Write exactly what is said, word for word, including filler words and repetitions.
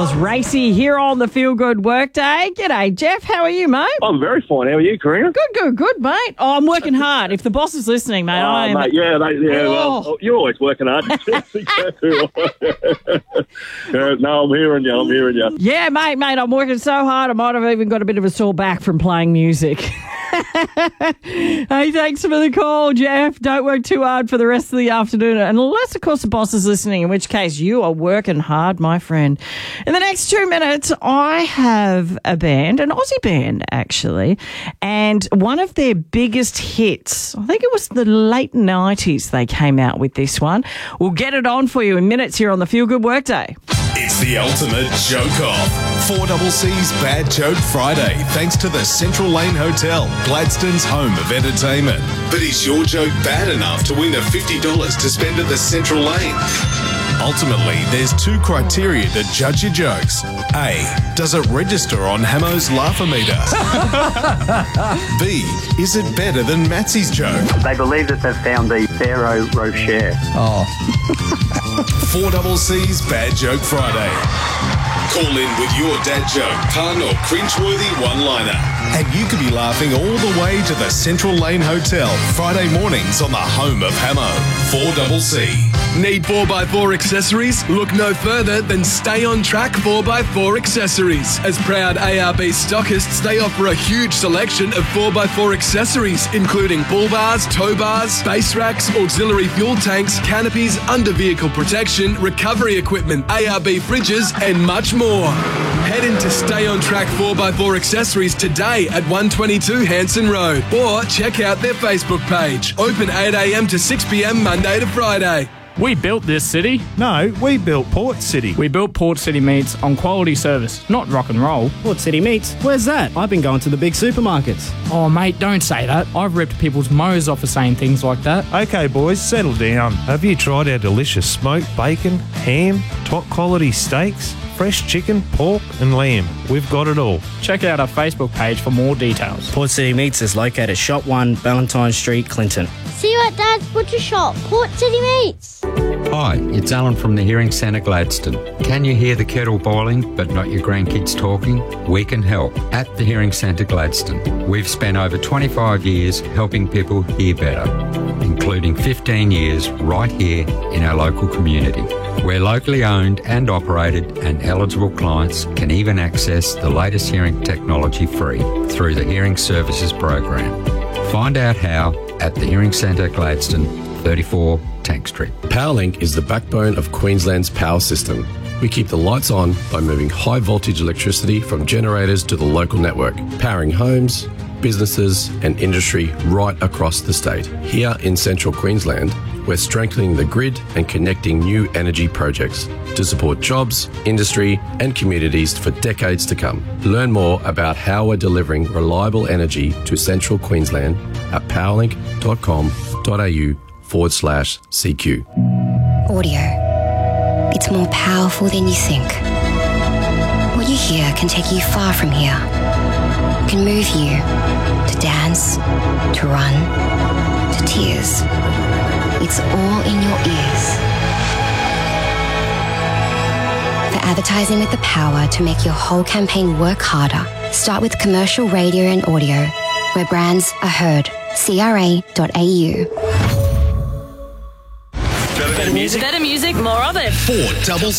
Daniels, Racy here on the Feel Good Workday. G'day, Jeff. How are you, mate? I'm very fine. How are you, Karina? Good, good, good, mate. Oh, I'm working hard. If the boss is listening, mate, Oh, I am. mate, yeah, mate, yeah. Oh. Well, you're always working hard. Yeah, no, I'm hearing you. I'm hearing you. Yeah, mate, mate, I'm working so hard I might have even got a bit of a sore back from playing music. Hey, thanks for the call, Jeff. Don't work too hard for the rest of the afternoon, unless, of course, the boss is listening, in which case you are working hard, my friend. In the next two minutes, I have a band, an Aussie band, actually, and one of their biggest hits, I think it was the late nineties they came out with this one. We'll get it on for you in minutes here on the Feel Good Workday. It's the ultimate joke-off. four C's Bad Joke Friday, thanks to the Central Lane Hotel, Gladstone's home of entertainment. But is your joke bad enough to win the fifty dollars to spend at the Central Lane? Ultimately, there's two criteria to judge your jokes. A, does it register on Hamo's Laugh-O-Meter? B, is it better than Matsy's joke? They believe that they've found the Pharaoh Rocher. Oh. four C's Bad Joke Friday. Call in with your dad joke, pun or cringeworthy one-liner. And you could be laughing all the way to the Central Lane Hotel Friday mornings on the home of Hamo. four C. Need four by four accessories? Look no further than Stay On Track four by four accessories. As proud A R B stockists, they offer a huge selection of four by four accessories, including bull bars, tow bars, base racks, auxiliary fuel tanks, canopies, under-vehicle protection, recovery equipment, A R B fridges, and much more. Head into Stay On Track four by four accessories today at one twenty-two Hanson Road, or check out their Facebook page. Open eight a.m. to six p.m. Monday to Friday. We built this city. No, we built Port City. We built Port City Meats on quality service, not rock and roll. Port City Meats? Where's that? I've been going to the big supermarkets. Oh, mate, don't say that. I've ripped people's mows off for saying things like that. Okay, boys, settle down. Have you tried our delicious smoked bacon, ham, top quality steaks, fresh chicken, pork and lamb? We've got it all. Check out our Facebook page for more details. Port City Meats is located Shop one, Valentine Street, Clinton. See you at Dad's Butcher Shop, Port City Meats. Hi, it's Alan from the Hearing Centre Gladstone. Can you hear the kettle boiling but not your grandkids talking? We can help at the Hearing Centre Gladstone. We've spent over twenty-five years helping people hear better, including fifteen years right here in our local community. We're locally owned and operated, and eligible clients can even access the latest hearing technology free through the Hearing Services Program. Find out how at the Hearing Centre Gladstone, thirty-four Tank Street. Powerlink is the backbone of Queensland's power system. We keep the lights on by moving high voltage electricity from generators to the local network, powering homes, businesses and industry right across the state. Here in central Queensland, we're strengthening the grid and connecting new energy projects to support jobs, industry and communities for decades to come. Learn more about how we're delivering reliable energy to central Queensland at powerlink.com.au forward slash CQ. Audio. It's more powerful than you think. What you hear can take you far from here. It can move you to dance, to run, to tears. It's all in your ears. For advertising with the power to make your whole campaign work harder, start with commercial radio and audio, where brands are heard. C R A dot A U. Better music. Better music, more of it. four double